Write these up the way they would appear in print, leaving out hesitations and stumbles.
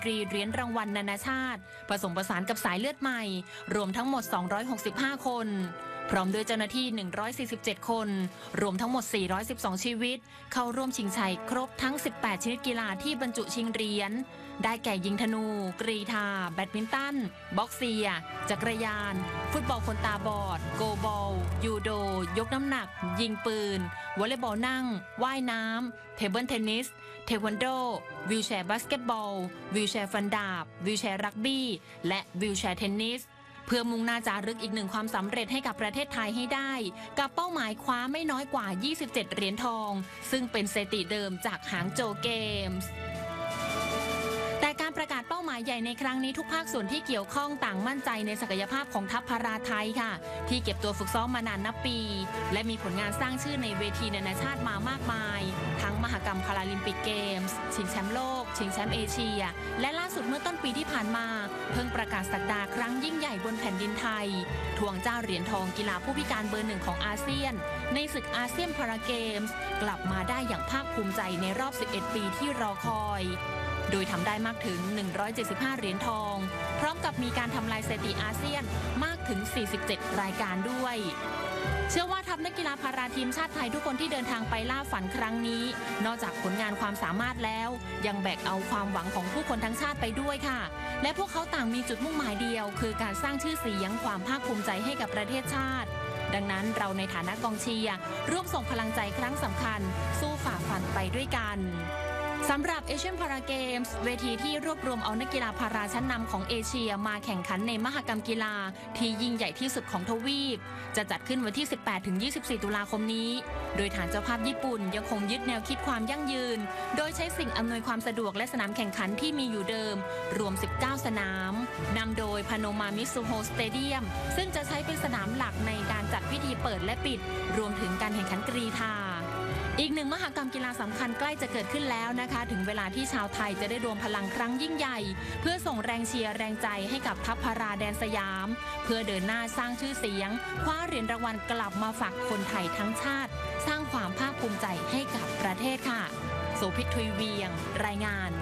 รีเหรียญรางวัลนานาชาติผสมผสานกับสายเลือดใหม่รวมทั้งหมด265คนพร้อมด้วยเจ้าหน้าที่147คนรวมทั้งหมด412ชีวิตเข้าร่วมชิงชัยครบทั้ง18ชนิดกีฬาที่บรรจุชิงเหรียญได้แก่ยิงธนูกรีฑาแบดมินตันบ็อกเซียจักรยานฟุตบอลคนตาบอดโกบอลยูโดยกน้ำหนักยิงปืนวอลเลย์บอลนั่งว่ายน้ำเทเบิลเทนนิสเทควันโดวีลแชร์บาสเกตบอลวีลแชร์ฟันดาบวีลแชร์รักบี้และวีลแชร์เทนนิสเพื่อมุ่งหน้าจารึกอีกหนึ่งความสำเร็จให้กับประเทศไทยให้ได้กับเป้าหมายคว้าไม่น้อยกว่า27เหรียญทองซึ่งเป็นสถิติเดิมจากหางโจวเกมส์แต่การประกาศเป้าหมายใหญ่ในครั้งนี้ทุกภาคส่วนที่เกี่ยวข้องต่างมั่นใจในศักยภาพของทัพพาราไทยค่ะที่เก็บตัวฝึกซ้อมมานานนับปีและมีผลงานสร้างชื่อในเวทีนานาชาติมามากมายทั้งมหกรรมพาราลิมปิกเกมส์ชิงแชมป์โลกชิงแชมป์เอเชียและล่าสุดเมื่อต้นปีที่ผ่านมาเพิ่งประกาศศักดาครั้งยิ่งใหญ่บนแผ่นดินไทยทวงเจ้าเหรียญทองกีฬาผู้พิการเบอร์หนึ่งของอาเซียนในศึกอาเซียนพาราเกมส์กลับมาได้อย่างภาคภูมิใจในรอบ11ปีที่รอคอยโดยทำได้มากถึง175เหรียญทองพร้อมกับมีการทำลายสถิติอาเซียนมากถึง47รายการด้วยเชื่อว่าทัพนักกีฬาพาราทีมชาติไทยทุกคนที่เดินทางไปล่าฝันครั้งนี้นอกจากผลงานความสามารถแล้วยังแบกเอาความหวังของผู้คนทั้งชาติไปด้วยค่ะและพวกเขาต่างมีจุดมุ่งหมายเดียวคือการสร้างชื่อเสียงความภาคภูมิใจให้กับประเทศชาติดังนั้นเราในฐานะกองเชียร์ร่วมส่งพลังใจครั้งสำคัญสู้ฝ่าฟันไปด้วยกันสำหรับเอเชียนพาราเกมส์เวทีที่รวบรวมเอานักกีฬาพาราชั้นนำของเอเชียมาแข่งขันในมหกรรมกีฬาที่ยิ่งใหญ่ที่สุดของทวีปจะจัดขึ้นวันที่ 18-24 ตุลาคมนี้โดยฐานเจ้าภาพญี่ปุ่นยังคงยึดแนวคิดความยั่งยืนโดยใช้สิ่งอำนวยความสะดวกและสนามแข่งขันที่มีอยู่เดิมรวม19สนามนำโดยพาโนมามิซุโฮสเตเดียมซึ่งจะใช้เป็นสนามหลักในการจัดพิธีเปิดและปิดรวมถึงการแข่งขันกรีฑาอีกหนึ่งมหกรรมกีฬาสำคัญใกล้จะเกิดขึ้นแล้วนะคะถึงเวลาที่ชาวไทยจะได้รวมพลังครั้งยิ่งใหญ่เพื่อส่งแรงเชียร์แรงใจให้กับทัพพาราแดนสยามเพื่อเดินหน้าสร้างชื่อเสียงคว้าเหรียญรางวัลกลับมาฝากคนไทยทั้งชาติสร้างความภาคภูมิใจให้กับประเทศค่ะโสภิต ทุยเวียงรายงาน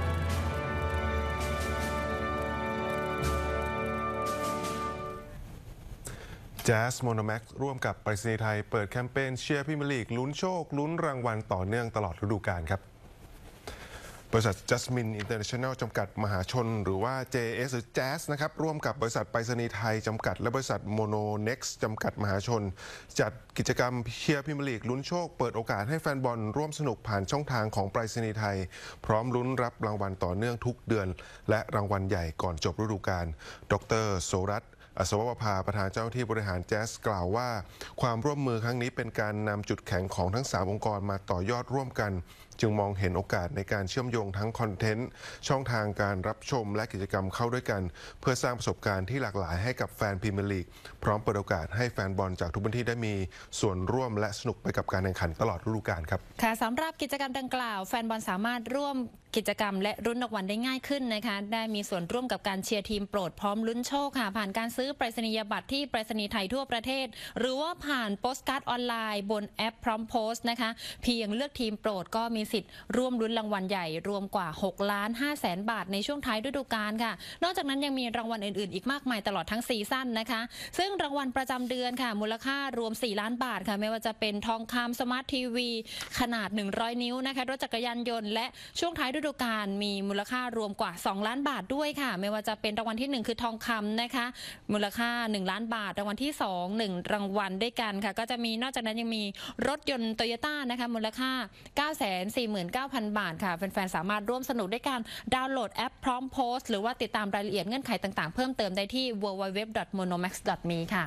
แจ๊สโมโนแม็กซ์ร่วมกับไปรษณีย์ไทยเปิดแคมเปญเชียร์พรีเมียร์ลีกลุ้นโชคลุ้นรางวัลต่อเนื่องตลอดฤดูกาลครับบริษัท Jasmine International จำกัดมหาชนหรือว่า JS หรือ Jazz นะครับร่วมกับบริษัทไปรษณีย์ไทยจำกัดและบริษัท Mononex จำกัดมหาชนจัดกิจกรรมเชียร์พรีเมียร์ลีกลุ้นโชคเปิดโอกาสให้แฟนบอลร่วมสนุกผ่านช่องทางของไปรษณีย์ไทยพร้อมลุ้นรับรางวัลต่อเนื่องทุกเดือนและรางวัลใหญ่ก่อนจบฤดูกาลดร.โสรัตน์อัศวภาประธานเจ้าหน้าที่บริหารแจ๊สกล่าวว่าความร่วมมือครั้งนี้เป็นการนำจุดแข็งของทั้ง3องค์กรมาต่อยอดร่วมกันจึงมองเห็นโอกาสในการเชื่อมโยงทั้งคอนเทนต์ช่องทางการรับชมและกิจกรรมเข้าด้วยกันเพื่อสร้างประสบการณ์ที่หลากหลายให้กับแฟนพรีเมียร์ลีกพร้อมเปิดโอกาสให้แฟนบอลจากทุกพื้นที่ได้มีส่วนร่วมและสนุกไปกับการแข่งขันตลอดฤดูกาลครับค่ะสำหรับกิจกรรมดังกล่าวแฟนบอลสามารถร่วมกิจกรรมและรุ้นรางวัลได้ง่ายขึ้นนะคะได้มีส่วนร่วมกับการเชียร์ทีมโปรดพร้อมลุ้นโชคค่ะผ่านการซื้อไปรษณียบัตรที่ไปรษณีย์ไทยทั่วประเทศหรือว่าผ่านโปสการ์ดออนไลน์บนแอปพร้อมโพสต์นะคะเพียงเลือกทีมโปรดก็มีสิทธิ์ร่วมลุ้นรางวัลใหญ่รวมกว่า6,500,000 บาทในช่วงท้ายฤดูกาลค่ะนอกจากนั้นยังมีรางวัลอื่นๆอีกมากมายตลอดทั้งซีซั่นนะคะซึ่งรางวัลประจำเดือนค่ะมูลค่ารวม4 ล้านบาทค่ะไม่ว่าจะเป็นทองคำสมาร์ททีวีขนาด100นิ้วนะคะรถจักรยานยนต์และช่วงท้ายฤดูกาลมีมูลค่ารวมกว่า2 ล้านบาทด้วยค่ะไม่ว่าจะเป็นรางวัลที่1คือทองคำนะคะมูลค่า1 ล้านบาทรางวัลที่2 1รางวัลด้วยกันค่ะก็จะมีนอกจากนั้นยังมีรถยนต์โตโยต้านะคะมูลค่า 949,000 บาทค่ะแฟนๆสามารถร่วมสนุกด้วยการดาวน์โหลดแอปพร้อมโพสต์หรือว่าติดตามรายละเอียดเงื่อนไขต่างๆเพิ่มเติมได้ที่ www.monomax.me ค่ะ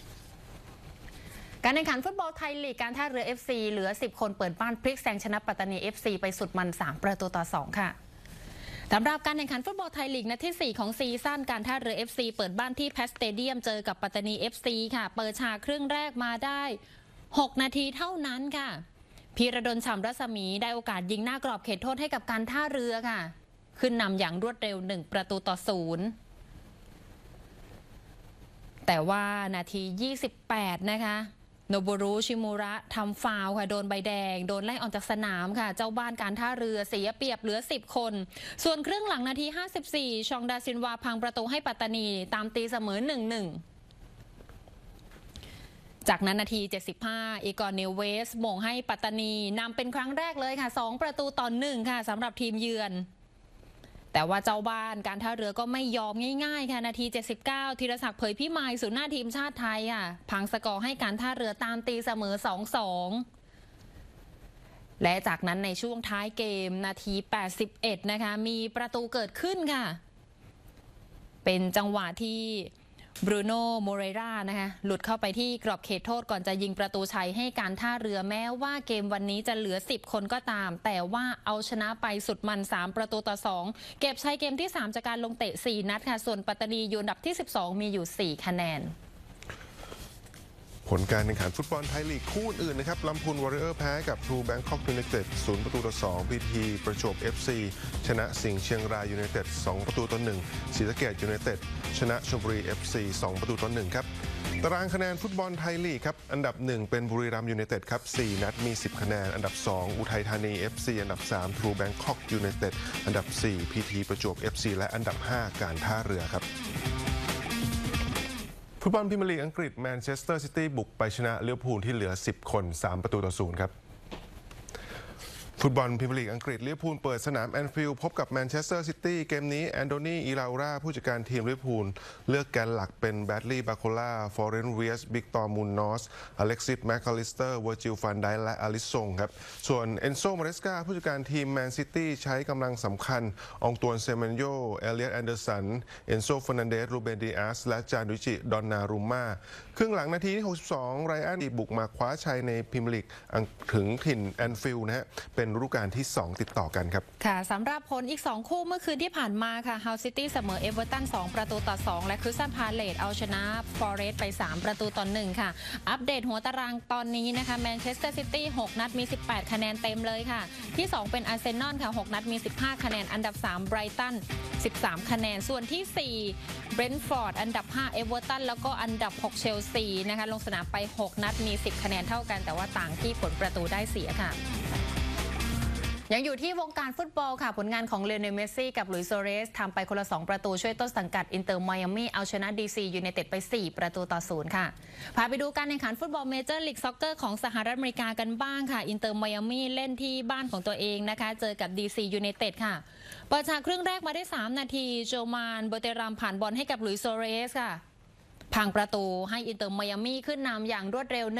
การแข่งขันฟุตบอลไทยลีกการท่าเรือ FC เหลือ10คนเปิดบ้านพลิกแซงชนะปัตตานี FC ไปสุดมัน3-2ค่ะสำหรับการแข่งขันฟุตบอลไทยลีกนัดที่4ของซีซั่นการท่าเรือ FC เปิดบ้านที่แพสสเตเดียมเจอกับปัตตานี FC ค่ะเปิดฉากครึ่งแรกมาได้6 นาทีเท่านั้นค่ะพีระดล ฉ่ำรัศมีได้โอกาสยิงหน้ากรอบเขตโทษให้กับการท่าเรือค่ะขึ้นนำอย่างรวดเร็ว1-0แต่ว่านาที28นะคะโนบุรุชิมูระทำฟาวล์ค่ะโดนใบแดงโดนไล่ออกจากสนามค่ะเจ้าบ้านการท่าเรือเสียเปรียบเหลือ10คนส่วนครึ่งหลังนาที54ชองดาซินวาพังประตูให้ปัตตานีตามตีเสมอ 1-1 จากนั้นนาที75อีกอร์เนเวสโมงให้ปัตตานีนำเป็นครั้งแรกเลยค่ะ2-1ค่ะสำหรับทีมเยือนแต่ว่าเจ้าบ้านการท่าเรือก็ไม่ยอมง่ายๆค่ะนาที79ธีรศักดิ์เผยพิมายศูนย์หน้าทีมชาติไทยค่ะพังสกอร์ให้การท่าเรือตามตีเสมอ 2-2 และจากนั้นในช่วงท้ายเกมนาที81นะคะมีประตูเกิดขึ้นค่ะเป็นจังหวะที่บรูโน่โมเรรานะคะหลุดเข้าไปที่กรอบเขตโทษก่อนจะยิงประตูชัยให้การท่าเรือแม้ว่าเกมวันนี้จะเหลือ10คนก็ตามแต่ว่าเอาชนะไปสุดมัน3-2เก็บชัยเกมที่3จากการลงเตะ4นัดค่ะส่วนปัตตานีอยู่อันดับที่12มีอยู่4คะแนนผลการแข่งขันฟุตบอลไทยลีกคู่อื่นนะครับลำพูนวอริเออร์แพ้กับทรูแบงคอกยูไนเต็ด0-2พีทีประจวบ FC ชนะสิงห์เชียงรายยูไนเต็ด2-1ศรีสะเกษยูไนเต็ดชนะชลบุรี FC 2-1ครับตารางคะแนนฟุตบอลไทยลีกครับอันดับ1เป็นบุรีรัมย์ยูไนเต็ดครับ4นัดมี10คะแนนอันดับ2อุทัยธานี FC อันดับ3ทรูแบงคอกยูไนเต็ดอันดับ4พีทีประจวบ FC และอันดับ5การท่าเรือครับฟุตบอลพรีเมียร์ลีกอังกฤษแมนเชสเตอร์ซิตี้บุกไปชนะลิเวอร์พูลที่เหลือ10คน3-0ครับฟุตบอลพรีเมียร์ลีกอังกฤษลิเวอร์พูลเปิดสนามแอนฟิลด์พบกับแมนเชสเตอร์ซิตี้เกมนี้แอนโดนีอีลาราผู้จัดการทีมลิเวอร์พูลเลือกแกนหลักเป็นแบดลีย์บาโคล่าฟอเรนซ์เวียสบิกตอร์มูนนอสอเล็กซิสแมคคาลิสเตอร์เวอร์จิลฟันไดและอลิซงครับส่วนเอนโซมาเรสกาผู้จัดการทีมแมนซิตี้ใช้กำลังสำคัญองตวนเซเมนโยเอเลียตแอนเดอร์สันเอนโซเฟอร์นันเดสรูเบนดิอาสและจานุจิดอนนารูม่าครึ่งหลังนาทีที่62ไรอันบุกมาคว้าชัยในพรีเมียร์ลีกถึงถิ่นแอนฟิลด์นะฮะเป็นฤดูกาลที่2ติดต่อกันครับค่ะสำหรับผลอีก2คู่เมื่อคืนที่ผ่านมาค่ะเฮาซิตี้เสมอเอเวอร์ตัน2-2และคริสตัลพาเลซเอาชนะฟอเรสต์ไป3-1ค่ะอัปเดตหัวตารางตอนนี้นะคะแมนเชสเตอร์ซิตี้6นัดมี18คะแนนเต็มเลยค่ะที่2เป็นอาร์เซนอลค่ะ6นัดมี15คะแนนอันดับ3ไบรตัน13คะแนนส่วนที่4เบรนท์ฟอร์ดอันดับ5เอเวอร์ตันแล้วก็อันดับ6เชลซีนะคะลงสนามไป6นัดมี10คะแนนเท่ากันแต่ว่าต่างที่ผลประตูได้เสียค่ะยังอยู่ที่วงการฟุตบอลค่ะผลงานของเลโอเนล เมสซี่กับหลุยส์ โซเรสทำไปคนละ2ประตูช่วยต้นสังกัดอินเตอร์ไมอามี่เอาชนะดีซียูไนเต็ดไป4-0ค่ะพาไปดูการแข่งขันฟุตบอลเมเจอร์ลีกซ็อกเกอร์ของสหรัฐอเมริกากันบ้างค่ะอินเตอร์ไมอามี่เล่นที่บ้านของตัวเองนะคะเจอกับดีซียูไนเต็ดค่ะเปิดฉากครึ่งแรกมาได้3นาทีโจมานเบอร์เตรัมผ่านบอลให้กับหลุยส์ โซเรสค่ะพังประตูให้อินเตอร์ไมอามี่ขึ้นนำอย่างรวดเร็ว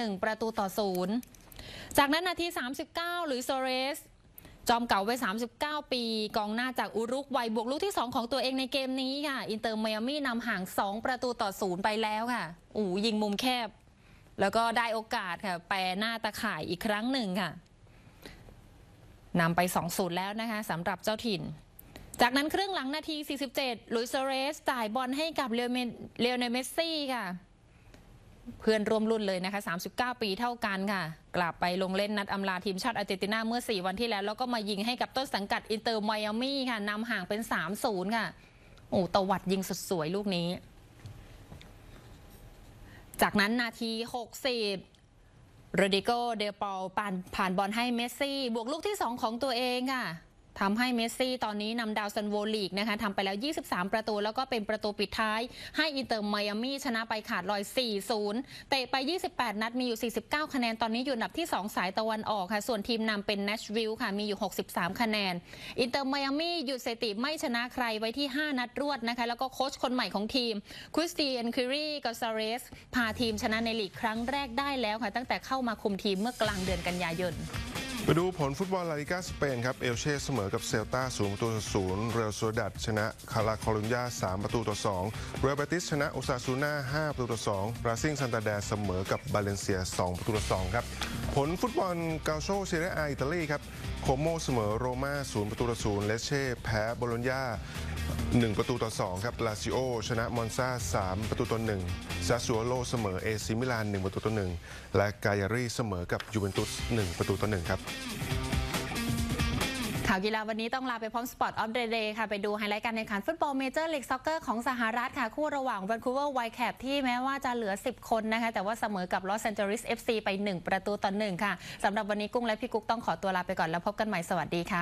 1-0จากนั้นนาที39หลุยส์ โซเรสจอมเก่าวัย39ปีกองหน้าจากอุรุกวัยบวกลูกที่2ของตัวเองในเกมนี้ค่ะอินเตอร์ไมอามี่นำห่าง2-0ไปแล้วค่ะยิงมุมแคบแล้วก็ได้โอกาสค่ะแปรหน้าตาข่ายอีกครั้งหนึ่งค่ะนำไป2-0แล้วนะคะสำหรับเจ้าถิ่นจากนั้นครึ่งหลังนาที47หลุยส์ โซเรสจ่ายบอลให้กับเลโอเนล เมสซี่ค่ะเพื่อนร่วมรุ่นเลยนะคะ39ปีเท่ากันค่ะกลับไปลงเล่นนัดอำลาทีมชาติอาร์เจนตินาเมื่อ4วันที่แล้วแล้วก็มายิงให้กับต้นสังกัดอินเตอร์ไมอามี่ค่ะนำห่างเป็น3-0ค่ะตวัดยิงสุดสวยลูกนี้จากนั้นนาที60โรดิโก เดลปอลผ่านบอลให้เมสซี่บวกลูกที่2ของตัวเองค่ะทำให้เมสซี่ตอนนี้นำดาวซันโวลีกนะคะทำไปแล้ว23ประตูแล้วก็เป็นประตูปิดท้ายให้อินเตอร์ไมอามี่ชนะไปขาดลอย 4-0 เตะไป28นัดมีอยู่49คะแนนตอนนี้อยู่อันดับที่2สายตะวันออกค่ะส่วนทีมนำเป็นเนชวิลล์ค่ะมีอยู่63คะแนนอินเตอร์ไมอามี่หยุดสถิติไม่ชนะใครไว้ที่5นัดรวดนะคะแล้วก็โค้ชคนใหม่ของทีมคริสเตียน คิรีกอซาเรสพาทีมชนะในลีกครั้งแรกได้แล้วค่ะตั้งแต่เข้ามาคุมทีมเมื่อกลางเดือนกันยายนไปดูผลฟุตบอลลาลิก้าสเปนครับเอลเช่เสมอกับเซลตา0-0เรอัลโซดัดชนะคาราคอลุญญา3-2เรอัลเบติสชนะโอซาซูน่า5-2ราซิงซันตาแดร์เสมอกับบาเลนเซีย2-2ครับผลฟุตบอลกาโชเซเรียอาอิตาลีครับโคโมเสมอโรม่า0-0เลเช่แพ้โบโลญญา1-2ครับลาซิโอชนะมอนซา3-1ซาซัวโลเสมอเอซิมิลาน1-1และกายารีเสมอกับยูเวนตุส1-1ครับข่าวกีฬาวันนี้ต้องลาไปพร้อม Sport of the Day ค่ะไปดูไฮไลท์การแข่งขันฟุตบอลเมเจอร์ลีกซ็อกเกอร์ของสหรัฐค่ะคู่ระหว่าง Vancouver Whitecaps ที่แม้ว่าจะเหลือ10คนนะคะแต่ว่าเสมอกับ Los Angeles FC ไป1-1ค่ะสำหรับวันนี้กุ้งและพี่กุ๊กต้องขอตัวลาไปก่อนแล้วพบกันใหม่สวัสดีค่ะ